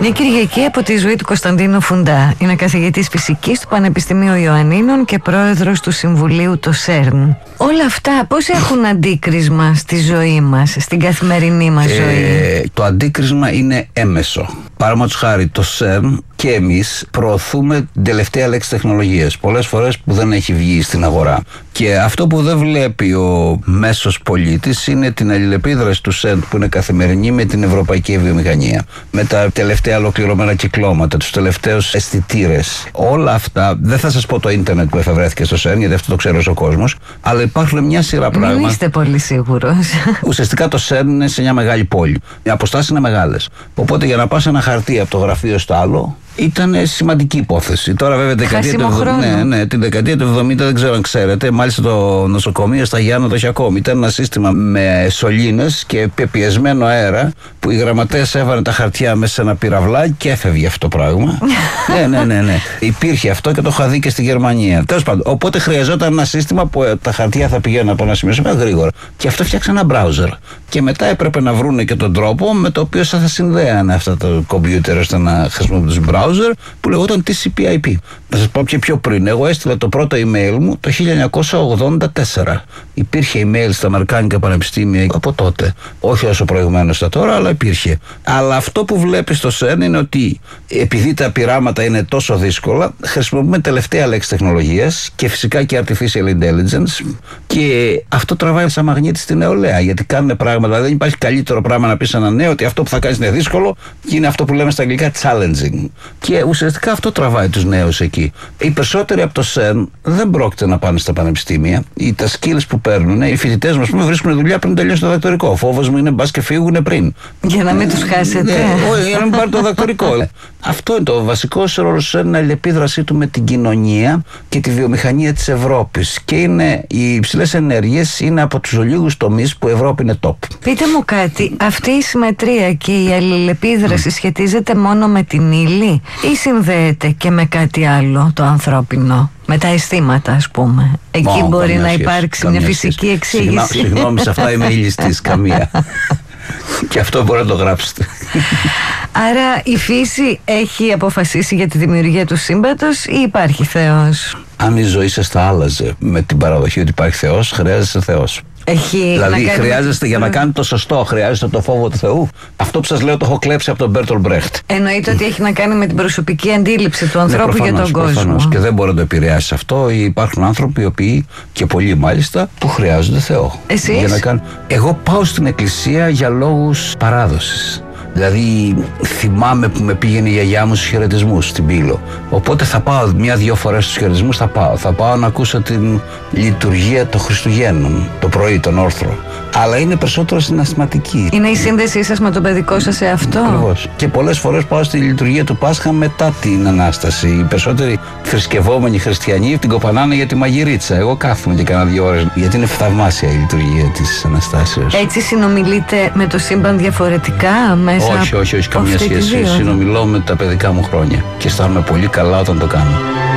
Μια Κυριακή από τη ζωή του Κωνσταντίνου Φουντά. Είναι καθηγητής φυσικής του Πανεπιστημίου Ιωαννίνων και πρόεδρος του Συμβουλίου το ΣΕΡΝ. Όλα αυτά πώς έχουν αντίκρισμα στη ζωή μας, στην καθημερινή μας ζωή? Το αντίκρισμα είναι έμεσο. Παραδείγματος χάρη, το ΣΕΡΝ και εμείς προωθούμε την τελευταία λέξη τεχνολογίας, πολλές φορές που δεν έχει βγει στην αγορά. Και αυτό που δεν βλέπει ο μέσος πολίτης είναι την αλληλεπίδραση του ΣΕΡΝ, που είναι καθημερινή, με την ευρωπαϊκή βιομηχανία, με τα τελευταία ολοκληρωμένα κυκλώματα, τους τελευταίους αισθητήρες. Όλα αυτά, δεν θα σας πω το ίντερνετ που εφευρέθηκε στο ΣΕΡΝ, γιατί αυτό το ξέρει ο κόσμος, αλλά υπάρχουν μια σειρά πράγματα. Μην είστε πολύ σίγουρος. Ουσιαστικά το ΣΕΡΝ είναι σε μια μεγάλη πόλη. Οι αποστάσεις είναι μεγάλες. Οπότε για να πας ένα χαρτί από το γραφείο στο άλλο ήταν σημαντική υπόθεση. Τώρα βέβαια την δεκαετία του 70 δεν ξέρω αν ξέρετε, μάλιστα το νοσοκομείο στα Γιάννα το είχε ακόμη. Ήταν ένα σύστημα με σωλήνες και πιεσμένο αέρα που οι γραμματέες έβαλαν τα χαρτιά μέσα σε ένα πυραυλάκι και έφευγε αυτό το πράγμα. Ναι. Υπήρχε αυτό και το είχα δει και στη Γερμανία. Τέλος πάντων, οπότε χρειαζόταν ένα σύστημα που τα χαρτιά θα πηγαίνουν από ένα σημείο σε ένα γρήγορα. Και αυτό φτιάξε ένα browser. Και μετά έπρεπε να βρούνε και τον τρόπο με το οποίο θα συνδέανε αυτά τα κομπιούτερ ώστε να χρησιμοποιούν τους browser, που λεγόταν TCP/IP. Να σας πω και πιο πριν. Εγώ έστειλα το πρώτο email μου το 1984. Υπήρχε email στα αμερικάνικα πανεπιστήμια από τότε. Όχι όσο προηγουμένως τα τώρα, αλλά υπήρχε. Αλλά αυτό που βλέπεις στο ΣΕΡΝ είναι ότι επειδή τα πειράματα είναι τόσο δύσκολα, χρησιμοποιούμε τελευταία λέξη τεχνολογίας και φυσικά και artificial intelligence, και αυτό τραβάει σαν μαγνήτη στην νεολαία. Γιατί κάνουν πράγματα, δεν υπάρχει καλύτερο πράγμα να πεις σε ένα νέο ότι αυτό που θα κάνεις είναι δύσκολο, και είναι αυτό που λέμε στα αγγλικά challenging. Και ουσιαστικά αυτό τραβάει τους νέους εκεί. Οι περισσότεροι από το ΣΕΡΝ δεν πρόκειται να πάνε στα πανεπιστήμια. Τα skills που παίρνουν, οι φοιτητές μας βρίσκουν δουλειά πριν τελειώσει το διδακτορικό. Ο φόβος μου είναι μπας και φύγουν πριν. Για να μην τους χάσετε. Όχι, για να μην πάρει το διδακτορικό. Αυτό είναι το βασικό ρόλο του ΣΕΡΝ, είναι η αλληλεπίδρασή του με την κοινωνία και τη βιομηχανία της Ευρώπης. Και οι υψηλές ενέργειες είναι από τους λίγους τομείς που η Ευρώπη είναι top. Πείτε μου κάτι, αυτή η συμμετρία και η αλληλεπίδραση σχετίζεται μόνο με την ύλη ή συνδέεται και με κάτι άλλο το ανθρώπινο? Με τα αισθήματα, ας πούμε. Εκεί μπορεί να υπάρξει μια φυσική εξήγηση. Συγγνώμη, σε αυτά είμαι ηλιστής, καμία. Και αυτό μπορεί να το γράψετε. Άρα η φύση έχει αποφασίσει για τη δημιουργία του σύμπαντος ή υπάρχει Θεός? Αν η ζωή σας θα άλλαζε με την παραδοχή ότι υπάρχει Θεός, χρειάζεται Θεός. Δηλαδή χρειάζεστε για να κάνετε το σωστό, χρειάζεται το φόβο του Θεού. Αυτό που σας λέω το έχω κλέψει από τον Μπέρτολ Μπρέχτ. Εννοείται ότι έχει να κάνει με την προσωπική αντίληψη του ανθρώπου για τον κόσμο. Προφανώς. Και δεν μπορεί να το επηρεάσει αυτό. Υπάρχουν άνθρωποι οι οποίοι, και πολλοί μάλιστα, που χρειάζονται Θεό. Εσείς? Εγώ πάω στην εκκλησία για λόγους παράδοσης. Δηλαδή θυμάμαι που με πήγαινε η γιαγιά μου στους χαιρετισμούς στην Πύλο. Οπότε θα πάω 1-2 φορές στους χαιρετισμούς, θα πάω να ακούσω την λειτουργία των Χριστουγέννων το πρωί, τον όρθρο. Αλλά είναι περισσότερο συναισθηματική. Είναι η σύνδεσή σας με τον παιδικό σας εαυτό. Ακριβώς. Και πολλές φορές πάω στη λειτουργία του Πάσχα μετά την Ανάσταση. Οι περισσότεροι θρησκευόμενοι χριστιανοί την κοπανάνε για τη μαγειρίτσα. Εγώ κάθομαι και κάνα 2 ώρες, γιατί είναι θαυμάσια η λειτουργία της Αναστάσεως. Έτσι συνομιλείτε με το σύμπαν διαφορετικά μέσα? Όχι, καμία σχέση. Συνομιλώ με τα παιδικά μου χρόνια και αισθάνομαι πολύ καλά όταν το κάνω.